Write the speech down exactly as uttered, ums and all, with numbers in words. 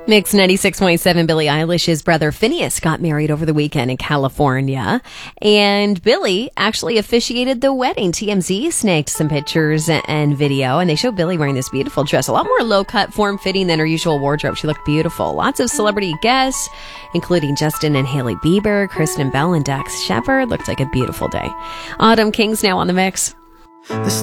Mix ninety-six point seven. Billie Eilish's brother Phineas got married over the weekend in California, and Billie actually officiated the wedding. T M Z snagged some pictures and video, and they show Billie wearing this beautiful dress, a lot more low-cut, form-fitting than her usual wardrobe. She looked beautiful. Lots of celebrity guests, including Justin and Hailey Bieber, Kristen Bell, and Dax Shepard. Looked like a beautiful day. Autumn King's now on the mix.